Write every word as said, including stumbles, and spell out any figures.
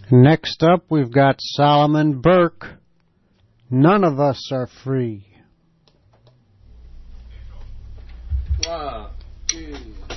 Next up, we've got Solomon Burke. None of us are free. One, two.